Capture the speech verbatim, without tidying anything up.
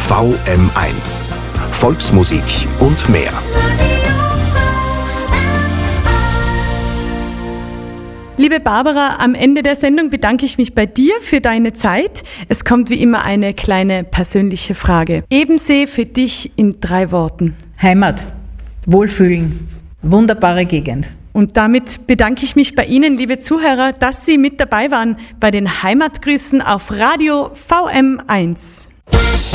V M eins. Volksmusik und mehr. Liebe Barbara, am Ende der Sendung bedanke ich mich bei dir für deine Zeit. Es kommt wie immer eine kleine persönliche Frage. Ebensee für dich in drei Worten. Heimat, Wohlfühlen, wunderbare Gegend. Und damit bedanke ich mich bei Ihnen, liebe Zuhörer, dass Sie mit dabei waren bei den Heimatgrüßen auf Radio V M eins.